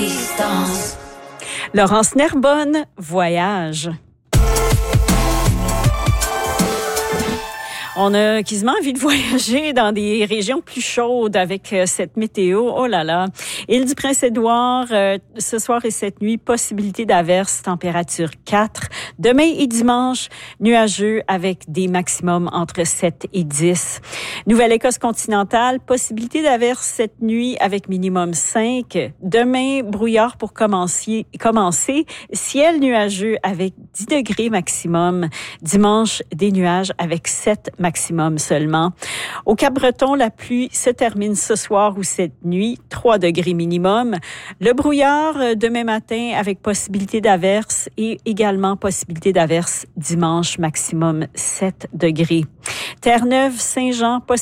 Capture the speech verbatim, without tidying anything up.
distance. Laurence Nerbonne, Voyage. On a quasiment envie de voyager dans des régions plus chaudes avec euh, cette météo. Oh là là. Île du Prince-Édouard, euh, ce soir et cette nuit, possibilité d'averses, température quatre. Demain et dimanche, nuageux avec des maximums entre sept et dix. Nouvelle-Écosse continentale, possibilité d'averses cette nuit avec minimum cinq. Demain, brouillard pour commencer. commencer. Ciel nuageux avec dix degrés maximum. Dimanche, des nuages avec sept maximum seulement. Au Cap-Breton, la pluie se termine ce soir ou cette nuit, trois degrés minimum. Le brouillard demain matin avec possibilité d'averses et également possibilité d'averses dimanche maximum sept degrés. Terre-Neuve, Saint-Jean, possibilité